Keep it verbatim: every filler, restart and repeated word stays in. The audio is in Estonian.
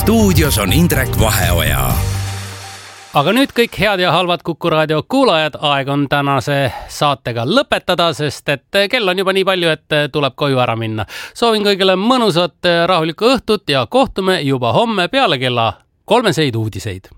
stuudios on Indrek Vaheoja. Aga nüüd kõik head ja halvad Kuku Raadio kuulajad, aeg on tänase saatega lõpetada, sest et kell on juba nii palju, et tuleb koju ära minna. Soovin kõigile mõnusat rahulikku õhtut ja kohtume juba homme peale kella kolmeseid uudiseid.